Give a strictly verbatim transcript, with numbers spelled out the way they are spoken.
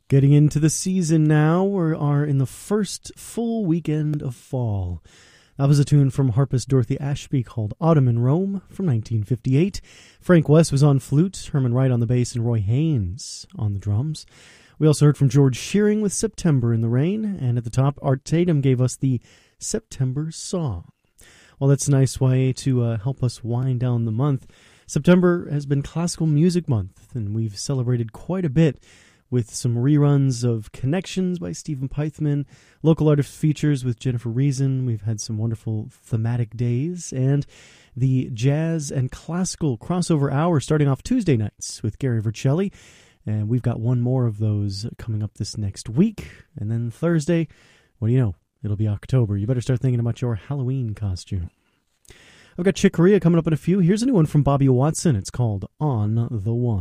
Getting into the season now, we are in the first full weekend of fall. That was a tune from harpist Dorothy Ashby called Autumn in Rome from nineteen fifty-eight. Frank West was on flute, Herman Wright on the bass, and Roy Haynes on the drums. We also heard from George Shearing with September in the Rain, and at the top, Art Tatum gave us the September Song. Well, that's a nice way to uh, help us wind down the month. September has been Classical Music Month, and we've celebrated quite a bit with some reruns of Connections by Stephen Pythman, local artist features with Jennifer Reason. We've had some wonderful thematic days, and the jazz and classical crossover hour starting off Tuesday nights with Gary Vercelli. And we've got one more of those coming up this next week. And then Thursday, what do you know? It'll be October. You better start thinking about your Halloween costume. I've got Chick Corea coming up in a few. Here's a new one from Bobby Watson. It's called On the One.